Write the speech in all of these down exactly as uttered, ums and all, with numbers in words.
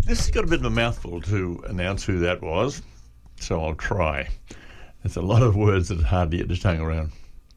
this has got a bit of a mouthful to announce who that was, so I'll try. There's a lot of words that are hard to get the tongue around.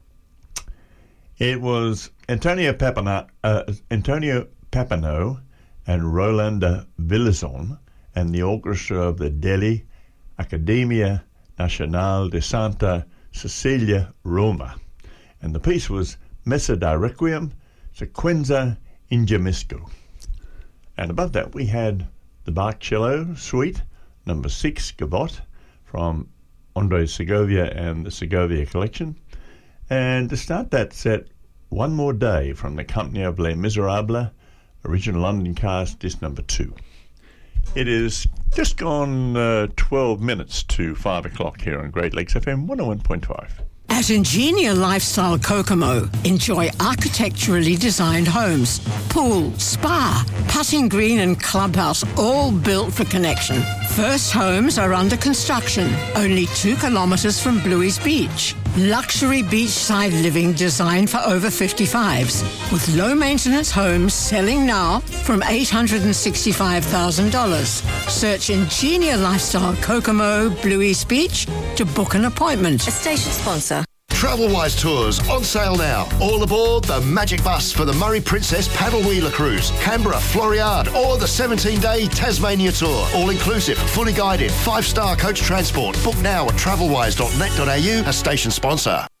It was Antonio Papano, uh, Antonio Papano and Rolanda Villazon and the orchestra of the Delhi Accademia Nazionale di Santa Cecilia, Roma. And the piece was Messa da Requiem, Sequenza in Gemisco. And above that we had the Bach Cello Suite, number six, Gavotte, from Andres Segovia and the Segovia Collection. And to start that set, One More Day from the company of Les Miserables, original London cast, disc number two. It is just gone uh, twelve minutes to five o'clock here on Great Lakes F M one oh one point five. At Ingenia Lifestyle Kokomo, enjoy architecturally designed homes, pool, spa, putting green and clubhouse, all built for connection. First homes are under construction, only two kilometres from Bluey's Beach. Luxury beachside living designed for over fifty-fives, with low-maintenance homes selling now from eight hundred sixty-five thousand dollars. Search Ingenia Lifestyle Kokomo, Bluey's Beach to book an appointment. A station sponsor. Travelwise Tours on sale now. All aboard the Magic Bus for the Murray Princess Paddle Wheeler Cruise, Canberra, Floriade, or the seventeen-day Tasmania Tour. All inclusive, fully guided, five-star coach transport. Book now at travelwise dot net dot a u, a station sponsor.